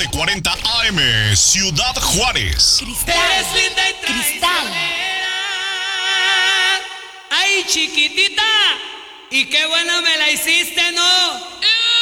1240 AM, Ciudad Juárez. Eres linda y traicionera. Ay, chiquitita, y qué bueno me la hiciste, ¿no?